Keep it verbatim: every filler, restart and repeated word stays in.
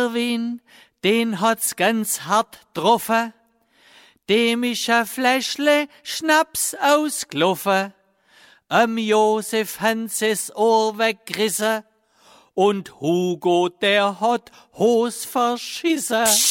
Erwin, den hat's ganz hart getroffen, dem ist ein Fläschle Schnaps ausgelaufen. Am Josef Hans es Ohr weggerissen und Hugo, der hat Hos verschissen.